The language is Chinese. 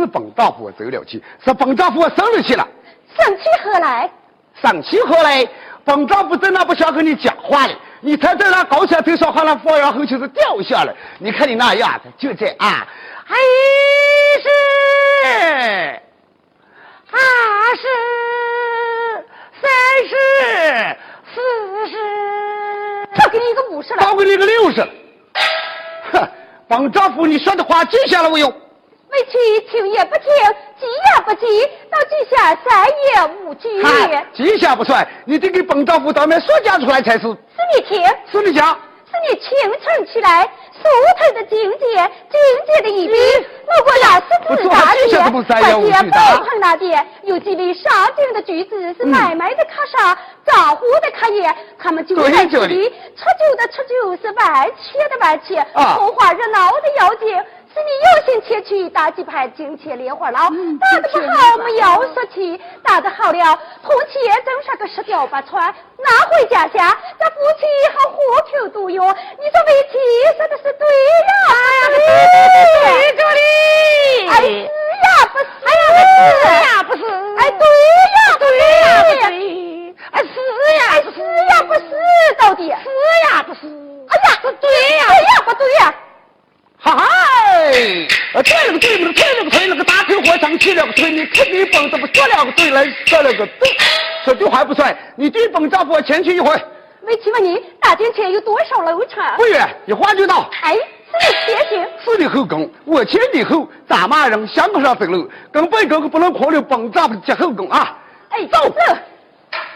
本丈夫走了去，是本丈夫生了气了。 生气何来？ 生气何来？本丈夫在那不想和你讲话了，你才在那高下头上，好了放然后就是掉下来。你看你那样子，就这啊，还是20、30、40， 这给你一个50了， 倒给你一个60了。哼，本丈夫你说的话记下了没有？ 委屈听也不听，记也不记，到记下3言5句。 记下不算，你得给本丈夫当面说讲出来才是。 是你听， 是你讲， 是你清晨起来梳头的境界的一笔，如果那是自大的，快些不碰那点，有几笔杀定的句子是买卖的卡杀，账户的卡业，他们就在这里，吃酒的吃酒，是外切的外切，说话热闹的要紧。是你有心前去打几盘金钱莲花捞，打得不好没有说起，打得好了，同气也整上个10吊8穿，拿回家下，这夫妻好活口独用。你说委屈说的是对呀， 对着哩， 哎是呀不是，哎呀不是，哎对呀对， 哎是呀不是，到底是呀不是， 哎呀是对呀， 对呀不对呀。 哈嗨，对了个对，推了个推，那个大腿火上起了个推，你肯定本丈夫说了个对来，说了个对，说对还不算，你对本丈夫前去一回。 委屈问你，大殿前有多少楼长？ 不远，一晃就到。 哎，是你前行， 是你后宫，我前你后，咱骂人香口上走路，跟本哥哥不能狂流本丈夫接后宫啊！ 哎，走。